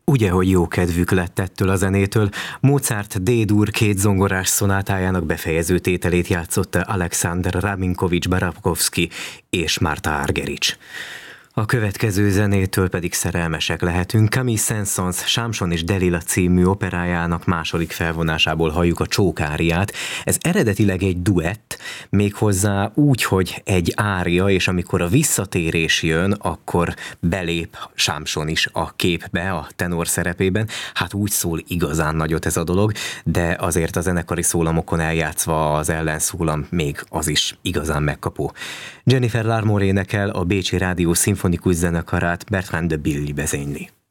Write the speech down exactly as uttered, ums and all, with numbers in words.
Ugye, hogy jó kedvük lett ettől a zenétől, Mozart D-dur két zongorás szonátájának befejező tételét játszotta Alexander Raminkovics Barakovszky és Marta Argerich. A következő zenétől pedig szerelmesek lehetünk. Camille Saint-Saëns Sámson és Delila című operájának második felvonásából halljuk a csókáriát. Ez eredetileg egy duett, méghozzá úgy, hogy egy ária, és amikor a visszatérés jön, akkor belép Sámson is a képbe, a tenor szerepében. Hát úgy szól igazán nagyot ez a dolog, de azért a zenekari szólamokon eljátszva az ellenszólam még az is igazán megkapó. Jennifer Larmore énekel, a Bécsi Rádió szimfonikus zenekarát Bertrand de Billy vezényli.